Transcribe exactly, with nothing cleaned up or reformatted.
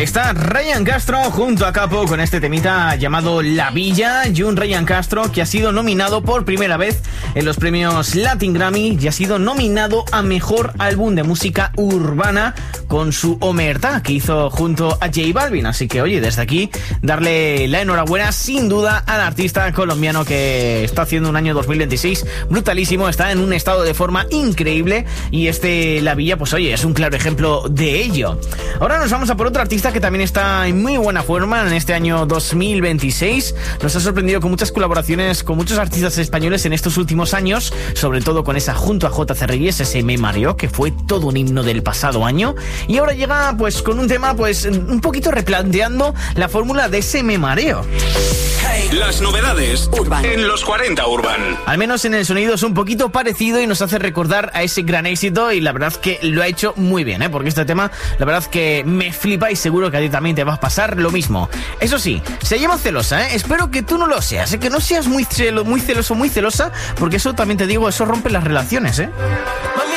Ahí está Ryan Castro junto a Capo con este temita llamado La Villa, y un Ryan Castro que ha sido nominado por primera vez en los premios Latin Grammy y ha sido nominado a Mejor Álbum de Música Urbana con su Omertá que hizo junto a J Balvin. Así que oye, desde aquí darle la enhorabuena sin duda al artista colombiano que está haciendo un año dos mil veintiséis brutalísimo, está en un estado de forma increíble y este La Villa pues oye, es un claro ejemplo de ello. Ahora nos vamos a por otro artista que también está en muy buena forma en este año dos mil veintiséis. Nos ha sorprendido con muchas colaboraciones con muchos artistas españoles en estos últimos años, sobre todo con esa junto a J C Reyes, ese Me Mareó, que fue todo un himno del pasado año, y ahora llega pues con un tema pues un poquito replanteando la fórmula de ese Me Mareo. Las novedades Urban en los cuarenta Urban. Al menos en el sonido es un poquito parecido y nos hace recordar a ese gran éxito, y la verdad que lo ha hecho muy bien, ¿eh? Porque este tema, la verdad que me flipa y seguro que a ti también te va a pasar lo mismo. Eso sí, se llama Celosa, ¿eh? Espero que tú no lo seas, ¿eh? Que no seas muy, celo, muy celoso, muy celosa, porque eso también te digo, eso rompe las relaciones, ¿eh?